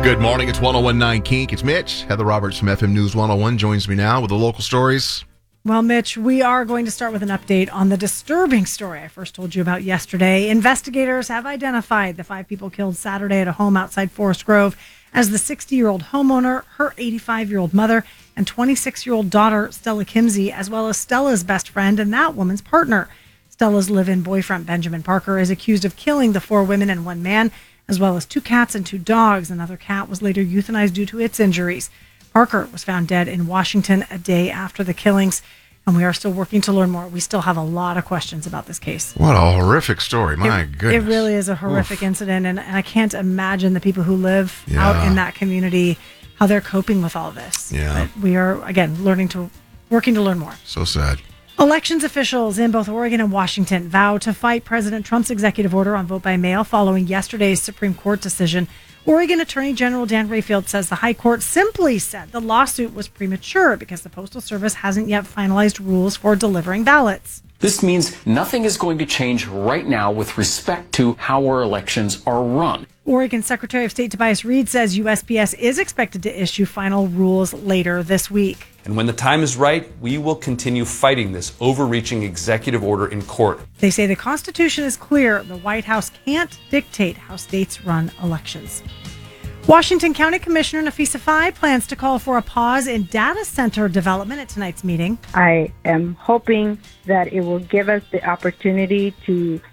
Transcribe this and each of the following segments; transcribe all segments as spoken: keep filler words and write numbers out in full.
Good morning. It's one oh one point nine Kink. It's Mitch. Heather Roberts from F M News one oh one joins me now with the local stories. Well, Mitch, we are going to start with an update on the disturbing story I first told you about yesterday. Investigators have identified the five people killed Saturday at a home outside Forest Grove as the sixty-year-old homeowner, her eighty-five-year-old mother, and twenty-six-year-old daughter, Stella Kimsey, as well as Stella's best friend and that woman's partner. Stella's live-in boyfriend, Benjamin Parker, is accused of killing the four women and one man, as well as two cats and two dogs. Another cat was later euthanized due to its injuries. Parker was found dead in Washington a day after the killings, and we are still working to learn more. We still have a lot of questions about this case. What a horrific story. My it, goodness. It really is a horrific Oof. incident, and, and I can't imagine the people who live yeah. out in that community, how they're coping with all this. Yeah. But we are, again, learning to, working to learn more. So sad. Elections officials in both Oregon and Washington vow to fight President Trump's executive order on vote by mail following yesterday's Supreme Court decision. Oregon Attorney General Dan Rayfield says the High Court simply said the lawsuit was premature because the Postal Service hasn't yet finalized rules for delivering ballots. This means nothing is going to change right now with respect to how our elections are run. Oregon Secretary of State Tobias Reed says U S P S is expected to issue final rules later this week. And when the time is right, we will continue fighting this overreaching executive order in court. They say the Constitution is clear. The White House can't dictate how states run elections. Washington County Commissioner Nafisa Faye plans to call for a pause in data center development at tonight's meeting. I am hoping that it will give us the opportunity to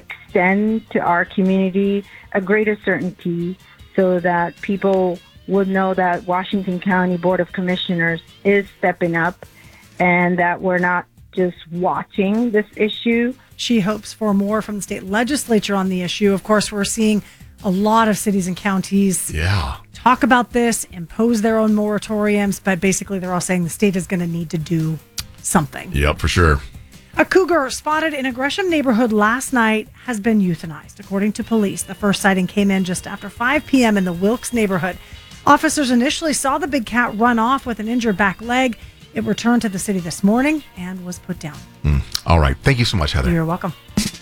extend to our community a greater certainty so that people would know that Washington County Board of Commissioners is stepping up and that we're not just watching this issue. She hopes for more from the state legislature on the issue. Of course, we're seeing a lot of cities and counties yeah. talk about this, impose their own moratoriums, but basically they're all saying the state is going to need to do something. Yep, for sure. A cougar spotted in a Gresham neighborhood last night has been euthanized, according to police. The first sighting came in just after five p.m. in the Wilkes neighborhood. Officers initially saw the big cat run off with an injured back leg. It returned to the city this morning and was put down. Mm. All right. Thank you so much, Heather. You're welcome.